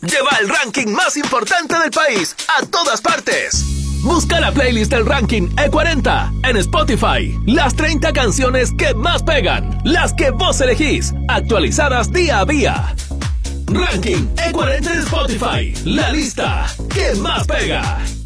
lleva el ranking más importante del país a todas partes. Busca la playlist del ranking E40 en Spotify. Las 30 canciones que más pegan, las que vos elegís, actualizadas día a día. Ranking E40 de Spotify, la lista que más pega.